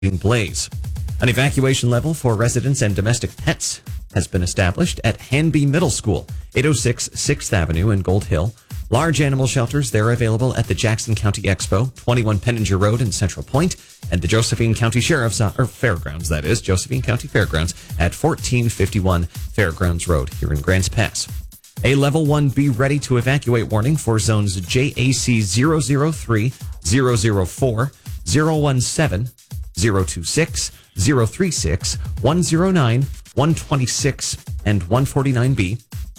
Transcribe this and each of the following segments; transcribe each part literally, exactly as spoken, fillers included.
blaze. An evacuation level for residents and domestic pets has been established at Hanby Middle School, eight oh six sixth Avenue in Gold Hill. Large animal shelters, they're available at the Jackson County Expo, twenty-one Penninger Road in Central Point, and the Josephine County Sheriff's, or Fairgrounds, that is, Josephine County Fairgrounds at fourteen fifty-one Fairgrounds Road here in Grants Pass. A Level one Be Ready to Evacuate warning for zones J A C zero zero three, zero zero four, zero one seven, zero two six, zero three six, one oh nine, one twenty-six, and one forty-nine B.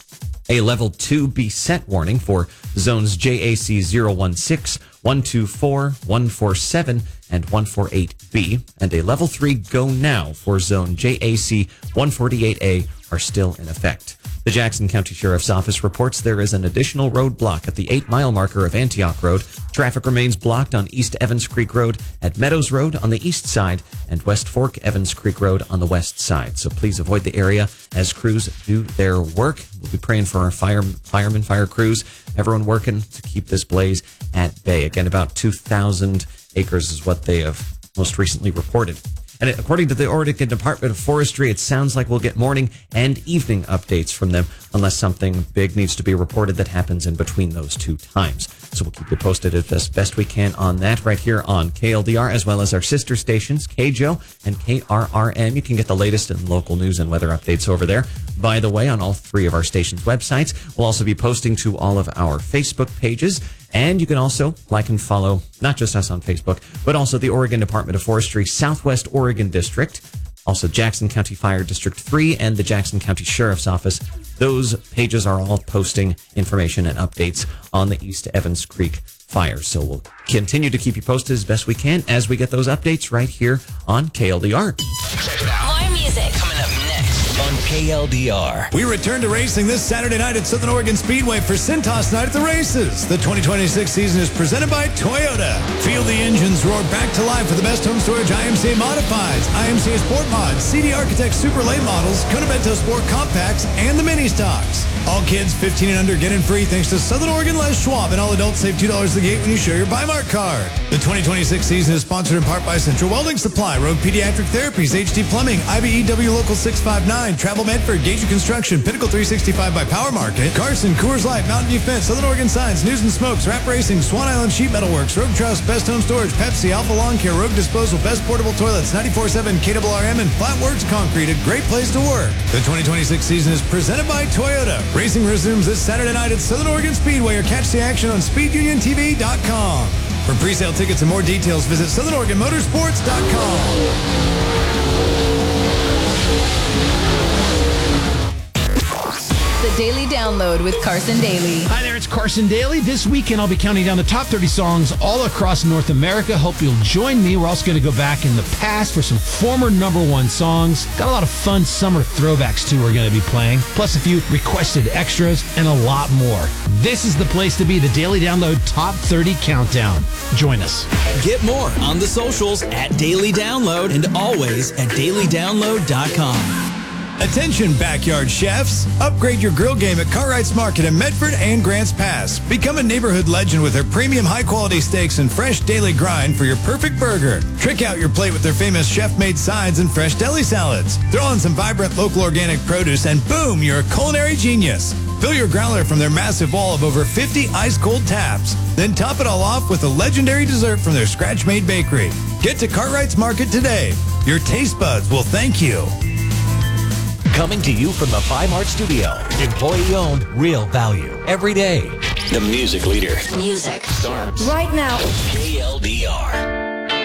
A Level two Be Set warning for zones J A C zero one six, one two four, one four seven, and one forty-eight B. And a Level three Go Now for zone J A C one forty-eight A are still in effect. The Jackson County Sheriff's Office reports there is an additional roadblock at the eight-mile marker of Antioch Road. Traffic remains blocked on East Evans Creek Road, at Meadows Road on the east side, and West Fork Evans Creek Road on the west side. So please avoid the area as crews do their work. We'll be praying for our fire, firemen, fire crews, everyone working to keep this blaze at bay. Again, about two thousand acres is what they have most recently reported. And according to the Oregon Department of Forestry, it sounds like we'll get morning and evening updates from them unless something big needs to be reported that happens in between those two times. So we'll keep you posted as best, best we can on that right here on K L D R, as well as our sister stations, K J O and K R R M. You can get the latest in local news and weather updates over there. By the way, on all three of our stations' websites, we'll also be posting to all of our Facebook pages. And you can also like and follow not just us on Facebook, but also the Oregon Department of Forestry Southwest Oregon District, also Jackson County Fire District three, and the Jackson County Sheriff's Office. Those pages are all posting information and updates on the East Evans Creek fire. So we'll continue to keep you posted as best we can as we get those updates right here on K L D R. Check it out. More music coming up next on K L D R. We return to racing this Saturday night at Southern Oregon Speedway for Cintas Night at the Races. The twenty twenty-six season is presented by Toyota. Feel the engines roar back to life with the best home storage I M C A modifieds, I M C A Sport Mods, C D Architect Super Late Models, Conabento Sport Compacts, and the Mini Stocks. All kids fifteen and under get in free thanks to Southern Oregon Les Schwab, and all adults save two dollars at the gate when you show your Buymark card. The twenty twenty-six season is sponsored in part by Central Welding Supply, Rogue Pediatric Therapies, H D Plumbing, I B E W Local six five nine, Travel Medford, Gage Construction, Pinnacle three sixty-five by Power Market, Carson, Coors Light, Mountain View Fence, Southern Oregon Signs, News and Smokes, Rap Racing, Swan Island Sheet Metal Works, Rogue Trust, Best Home Storage, Pepsi, Alpha Lawn Care, Rogue Disposal, Best Portable Toilets, ninety-four seven K R R M, and Flatworks Concrete, a great place to work. The twenty twenty-six season is presented by Toyota. Racing resumes this Saturday night at Southern Oregon Speedway, or catch the action on speed union t v dot com. For pre-sale tickets and more details, visit southern oregon motorsports dot com. The Daily Download with Carson Daly. Hi there, it's Carson Daly. This weekend I'll be counting down the top thirty songs all across North America. Hope you'll join me. We're also going to go back in the past for some former number one songs. Got a lot of fun summer throwbacks too we're going to be playing. Plus a few requested extras and a lot more. This is the place to be, the Daily Download Top thirty Countdown. Join us. Get more on the socials at Daily Download and always at daily download dot com. Attention backyard chefs! Upgrade your grill game at Cartwright's Market in Medford and Grants Pass. Become a neighborhood legend with their premium high-quality steaks and fresh daily grind for your perfect burger. Trick out your plate with their famous chef-made sides and fresh deli salads. Throw on some vibrant local organic produce and boom, you're a culinary genius. Fill your growler from their massive wall of over fifty ice-cold taps. Then top it all off with a legendary dessert from their scratch-made bakery. Get to Cartwright's Market today. Your taste buds will thank you. Coming to you from the Five Art Studio. Employee-owned, real value. Every day. The music leader. Music. Starts right now. K L D R.